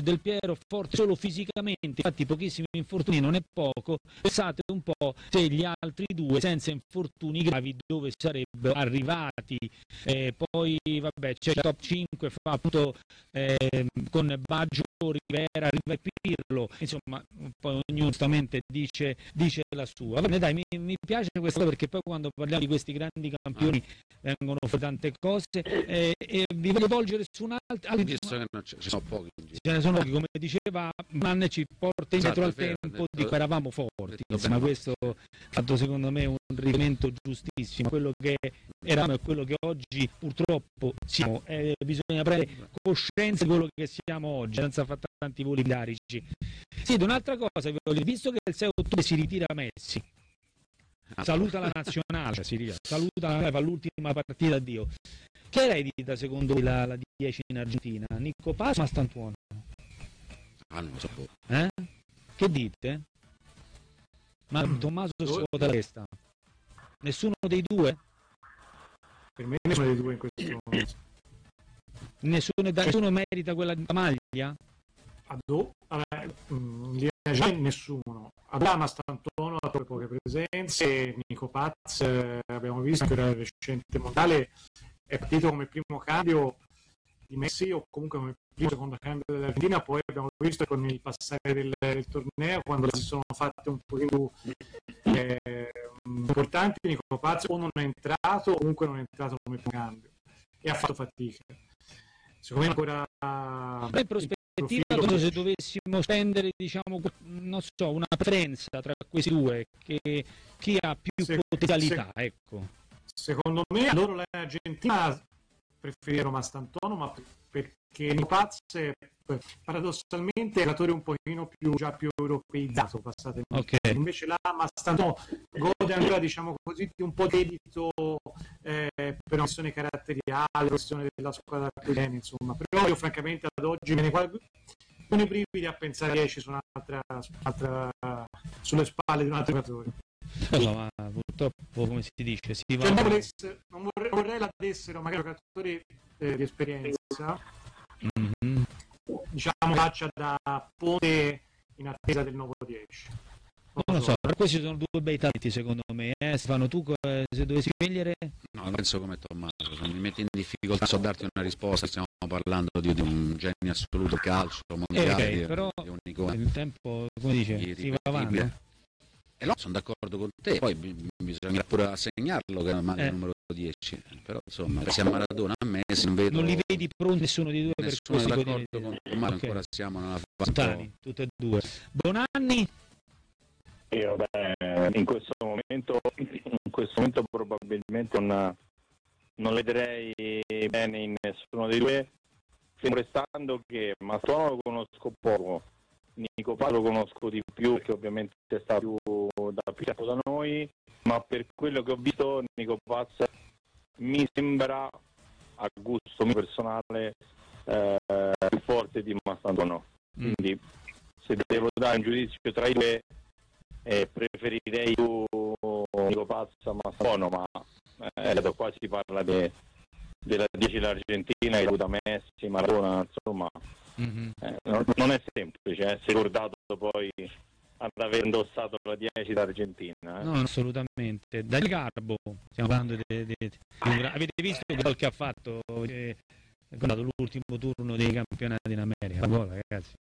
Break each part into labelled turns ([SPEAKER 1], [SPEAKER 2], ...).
[SPEAKER 1] Del Piero forte solo fisicamente, infatti pochissimi infortuni non è poco, pensate un po' se gli altri due senza infortuni gravi dove sarebbero arrivati. Poi vabbè, c'è il top 5 fa appunto con Baggio, Rivera, Riva e Pirlo, insomma poi ognuno giustamente dice la sua. Vabbè, dai, mi piace questa cosa perché poi quando parliamo di questi grandi campioni vengono fuori tante cose, e vi voglio volgere su un altro,
[SPEAKER 2] visto che non ci sono pochi,
[SPEAKER 1] ce ne sono pochi, come diceva Manne, ci porta indietro al tempo di cui eravamo forti, insomma questo ha fatto secondo me un riferimento giustissimo, quello che eravamo e quello che oggi purtroppo siamo, bisogna prendere coscienza di quello che siamo oggi senza fare tanti voli ilarici. Sì, ed un'altra cosa, visto che il 6 ottobre si ritira Messi, saluta la nazionale, saluta, fa l'ultima partita, addio. Che eredita secondo voi la 10 in Argentina? Nico Paz o Mastantuono?
[SPEAKER 2] Non lo so.
[SPEAKER 1] Che dite? Ma Tommaso si vuota la testa. Nessuno dei due?
[SPEAKER 3] Per me nessuno dei due in questo momento.
[SPEAKER 1] Nessuno merita quella maglia?
[SPEAKER 3] Nessuno. Abbiamo Mastantuono ha poche presenze, Nico Paz abbiamo visto che il recente mondiale è partito come primo cambio di Messi o comunque come primo secondo cambio dell'Argentina, poi abbiamo visto con il passare del torneo quando si sono fatte un pochino più importanti, Nico Paz o non è entrato o comunque non è entrato come primo cambio e ha fatto fatica. Secondo me ancora
[SPEAKER 1] in prospettiva, se dovessimo spendere, diciamo, non so, una preferenza tra questi due, che chi ha più potenzialità, ecco.
[SPEAKER 3] Secondo me loro l'Argentina preferirono Mastantuono, ma perché Nico Paz paradossalmente è un giocatore un pochino più europeizzato, passate.
[SPEAKER 1] Okay.
[SPEAKER 3] Invece là Mastantuono gode ancora, diciamo così, di un po' di edito per una questione caratteriale, questione della squadra che viene, insomma. Però io francamente ad oggi me ne con i brividi a pensare che esci su un'altra sulle spalle di un altro giocatore.
[SPEAKER 1] Ma purtroppo, come si dice,
[SPEAKER 3] non vorrei la dessero magari giocatori di esperienza, diciamo faccia da ponte in attesa del nuovo 10.
[SPEAKER 1] Non lo so, per questi sono due bei talenti secondo me. Stefano, tu se dovessi scegliere?
[SPEAKER 2] No, penso come Tommaso, se mi metti in difficoltà so darti una risposta, stiamo parlando di un genio assoluto calcio mondiale,
[SPEAKER 1] però
[SPEAKER 2] di unico,
[SPEAKER 1] il tempo, come dice, si va avanti.
[SPEAKER 2] E no, sono d'accordo con te, poi bisognerà pure assegnarlo che è il numero 10, però insomma, se a Maradona a Messi non
[SPEAKER 1] li vedi pronti nessuno di due, per cui
[SPEAKER 2] sono d'accordo con Tommaso, ancora siamo nella fase
[SPEAKER 1] tutte e due. Bonanni?
[SPEAKER 4] Io in questo momento probabilmente non le darei bene in nessuno dei due, fermo restando che Mastantuono lo conosco poco, Nico Paz lo conosco di più perché ovviamente è stato da più tempo da noi, ma per quello che ho visto Nico Paz mi sembra, a gusto mio personale, più forte di Mastantuono. Quindi se devo dare un giudizio tra i due preferirei più Nico Paz a Mastantuono, ma qua si parla della 10 l'Argentina, che ha avuto Messi, Maradona, insomma. Non è semplice essere ricordato poi ad aver indossato la 10 d'Argentina.
[SPEAKER 1] No, assolutamente. Dal Garbo, stiamo parlando avete visto il gol che ha fatto l'ultimo turno dei campionati in America? Gol, ragazzi.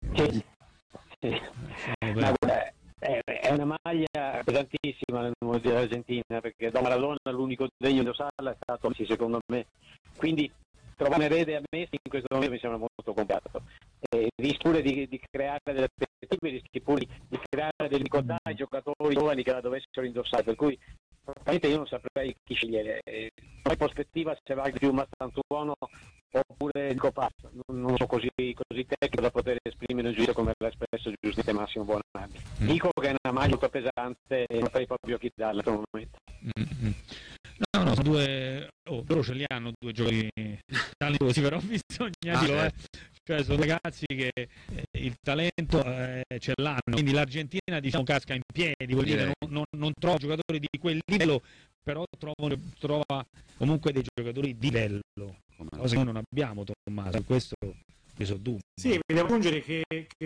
[SPEAKER 5] È una maglia pesantissima nel mondo dell'Argentina, perché da Maradona l'unico degno di indossarla è stato Messi, secondo me. Quindi trovare un erede a Messi in questo momento mi sembra molto complicato. Rischi pure di creare delle aspettative, rischi pure di creare delle difficoltà ai giocatori giovani che la dovessero indossare, per cui francamente io non saprei chi scegliere. In prospettiva se va più Mastantuono oppure Nico Paz, non so così tecnico da poter esprimere un giudizio come l'ha espresso giustamente Massimo Bonanni. Dico che è una maglia molto pesante e non saprei proprio chi darla in questo momento.
[SPEAKER 1] No, sono due, loro ce li hanno due giocatori talentuosi, però bisogna dirlo, cioè sono ragazzi che il talento ce l'hanno, quindi l'Argentina diciamo casca in piedi, vuol dire non trova giocatori di quel livello, però trova comunque dei giocatori di livello, cosa che noi non abbiamo, Tommaso, questo dubbi.
[SPEAKER 3] Sì, mi devo aggiungere che